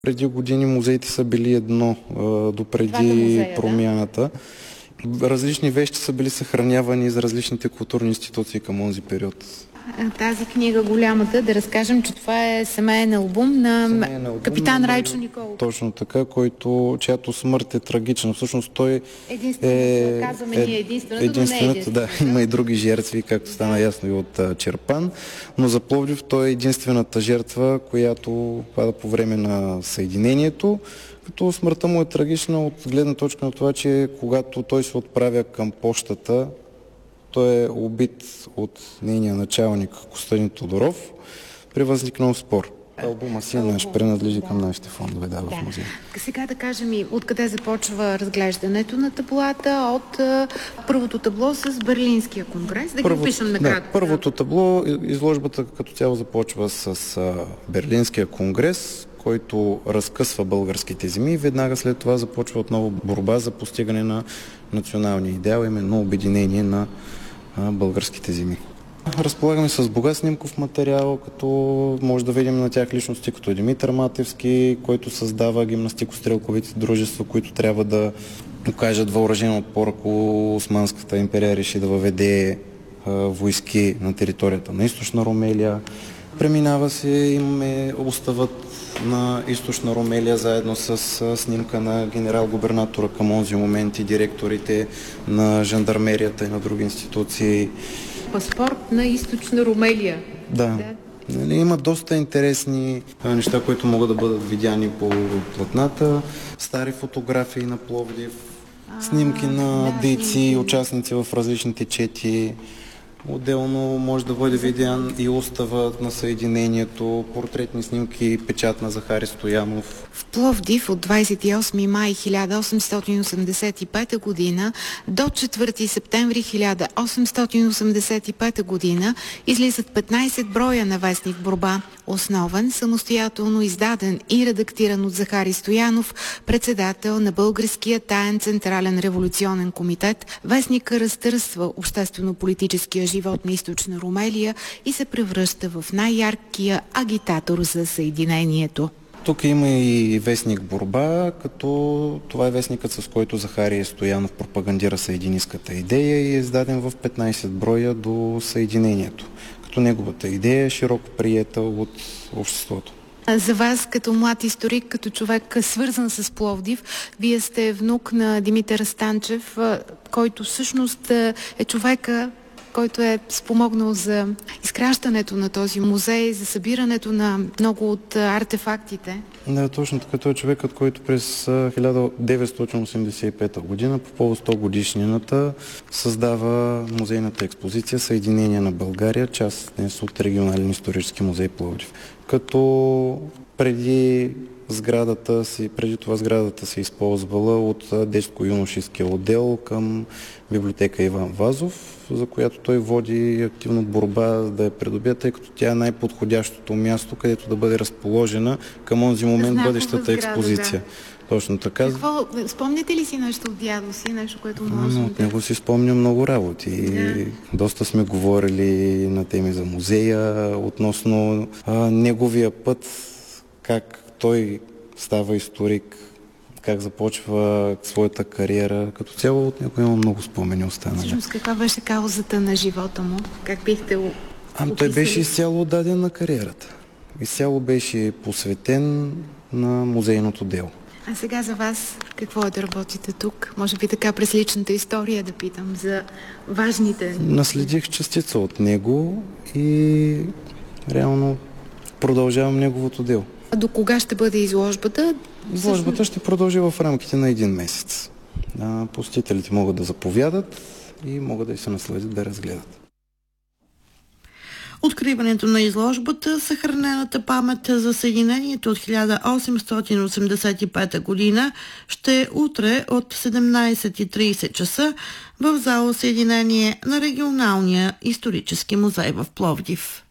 Преди години музеите са били едно, допреди промяната. Да? Различни вещи са били съхранявани за различните културни институции към този период. Тази книга, голямата, да разкажем, че това е семейен албум на капитан Райчо Николов. Точно така, чиято смърт е трагична. Всъщност той единствената, да, има и други жертви, както стана ясно и от Чирпан, но за Пловдив той е единствената жертва, която пада по време на съединението, като смъртта му е трагична от гледна точка на това, че когато той се отправя към пощата, той е убит от нейния началник Костадин Тодоров при възникнал спор. Албума си е наш, принадлежи към нашите фондове, в музея. Сега да кажем и откъде започва разглеждането на таблата, от първото табло с Берлинския конгрес. Да ги опишем накратко. Първото табло, изложбата като цяло започва с Берлинския конгрес, който разкъсва българските земи и веднага след това започва отново борба за постигане на националния идеал, именно обединение на българските земи. Разполагаме с богат снимков материал, като може да видим на тях личности като Димитър Матевски, който създава гимнастико-стрелковите дружества, които трябва да окажат въоръжен отпор, ако Османската империя реши да въведе войски на територията на Източна Румелия. Преминава се, имаме уставът на Източна Румелия, заедно с снимка на генерал-губернатора към онзи момент и директорите на жандармерията и на други институции. Паспорт на Източна Румелия. Да. Има доста интересни неща, които могат да бъдат видяни по платната. Стари фотографии на Пловдив, снимки на дейци, участници в различните чети. Отделно може да бъде видян и уставът на съединението, портретни снимки, печат на Захари Стоянов. В Пловдив от 28 май 1885 година до 4 септември 1885 година излизат 15 броя на вестник Борба, основен, самостоятелно издаден и редактиран от Захари Стоянов, председател на Българския таен централен революционен комитет. Вестника разтърсва обществено-политическия живот на Източна Румелия и се превръща в най-яркия агитатор за съединението. Тук има и вестник Борба, като това е вестникът, с който Захари Стоянов пропагандира съединистката идея и е издаден в 15 броя до съединението, като неговата идея е широко приета от обществото. За вас, като млад историк, като човек свързан с Пловдив, вие сте внук на Димитър Станчев, който всъщност е човека, който е спомогнал за изграждането на този музей, за събирането на много от артефактите. Да, точно така. Той е човекът, който през 1985 година, по повод 100 годишнината, създава музейната експозиция Съединение на България, част днес от Регионален исторически музей Пловдив. Като преди това сградата се използвала от детско-юношеския отдел към библиотека Иван Вазов, за която той води активно борба да я придобие, тъй като тя е най-подходящото място, където да бъде разположена към онзи момент бъдещата експозиция. Да. Точно така. Спомняте ли си нещо от дядо си, нещо, което може от него си спомням много работи. Да. Доста сме говорили на теми за музея, относно неговия път, как той става историк, как започва своята кариера. Като цяло от него има много спомени останали. Всъщност, каква беше каузата на живота му? Как бихте описали? Той беше изцяло отдаден на кариерата. Изцяло беше посветен на музейното дело. А сега за вас какво е да работите тук? Може би така през личната история да питам за важните... Наследих частица от него и реално продължавам неговото дело. А до кога ще бъде изложбата? Изложбата ще продължи в рамките на 1 месец. Посетителите могат да заповядат и могат да се насладят да разгледат. Откриването на изложбата, съхранената памет за съединението от 1885 година, ще е утре от 17:30 часа в зала Съединение на Регионалния исторически музей в Пловдив.